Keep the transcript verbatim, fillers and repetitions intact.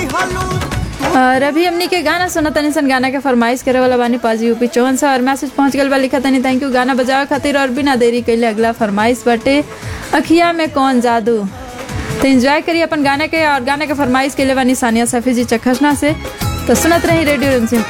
और अभी हमनी के गाना सुना तनी सन गाना के फरमाइश करे वाला बानी पाजी यूपी चौहान से और मैसेज पहुंच गल बा लिखा तनी थैंक यू गाना बजावे खातिर और बिना देरी कइले अगला फरमाइश बाटे अखिया में कौन जादू। तो एंजॉय करिए अपन गाने के और गाने के फरमाइश के लिए बानी सानिया सफी जी चखसना से। तो सुनत रही रेडियो रिमझिम।